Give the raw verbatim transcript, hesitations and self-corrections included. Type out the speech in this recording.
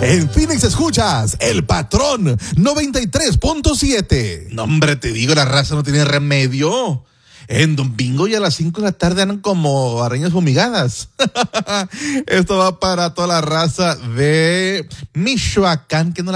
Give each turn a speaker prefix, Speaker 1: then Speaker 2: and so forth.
Speaker 1: En Phoenix escuchas El Patrón noventa y tres punto siete.
Speaker 2: No, hombre, te digo, la raza no tiene remedio. En domingo y a las cinco de la tarde andan como arañas fumigadas. Esto va para toda la raza de Michoacán, que no la